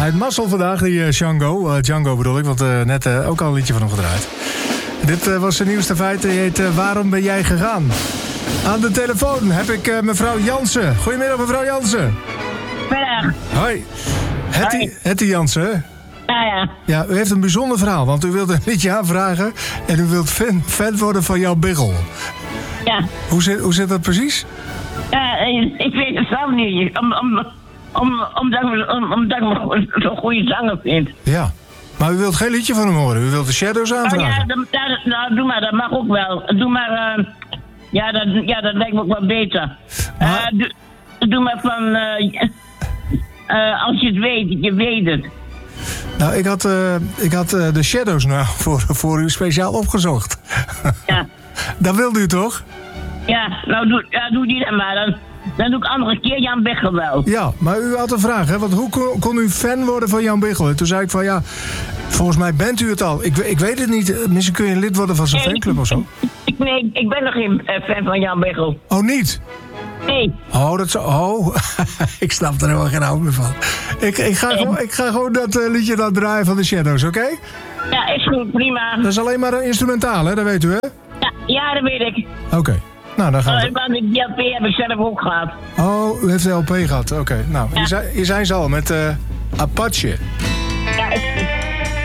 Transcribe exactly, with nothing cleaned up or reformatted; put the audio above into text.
Hij heeft mazzel vandaag, die uh, Django. Uh, Django bedoel ik, want uh, net uh, ook al een liedje van hem gedraaid. Dit uh, was zijn nieuwste feit. Die heet uh, Waarom ben jij gegaan? Aan de telefoon heb ik uh, mevrouw Jansen. Goedemiddag, mevrouw Jansen. Middag. Hoi. Hetty, Hetty Jansen. Ja, ja. Ja, u heeft een bijzonder verhaal, want u wilt een liedje aanvragen en u wilt fan, fan worden van jouw Biggel. Ja. Hoe zit, hoe zit dat precies? Ja, ik weet het zelf niet. Om, om, om, omdat ik om, omdat ik me zo'n goede zanger vind. Ja. Maar u wilt geen liedje van hem horen? U wilt de Shadows aanvragen? Oh ja, dat, dat, nou, doe maar, dat mag ook wel. Doe maar, uh, ja, dat, ja, dat lijkt me ook wel beter. Maar... Uh, doe, doe maar van, uh, uh, als je het weet, je weet het. Nou, ik had, uh, ik had uh, de Shadows nou voor, voor u speciaal opgezocht. Ja. Dat wilde u toch? Ja, nou doe, ja, doe die dan maar. Dan, dan doe ik andere keer Jan Biggel wel. Ja, maar u had een vraag, hè? Want hoe kon, kon u fan worden van Jan Biggel? En toen zei ik van ja, volgens mij bent u het al. Ik, ik weet het niet. Misschien kun je een lid worden van zijn nee, fanclub of zo. Ik, nee, ik ben nog geen fan van Jan Biggel. Oh, niet? Nee. Oh, dat zo. Oh, ik snap er helemaal geen hout meer van. Ik, ik, ga, nee. gewoon, ik ga gewoon dat uh, liedje dan draaien van de Shadows, oké? Okay? Ja, is goed, prima. Dat is alleen maar een instrumentaal, hè? Dat weet u, hè? Ja, ja dat weet ik. Oké. Okay. Nou, dan gaan we. Uh, die L P heb ik zelf ook gehad. Oh, u heeft de L P gehad. Oké, okay. Nou, ja. hier, zijn, hier zijn ze al met uh, Apache.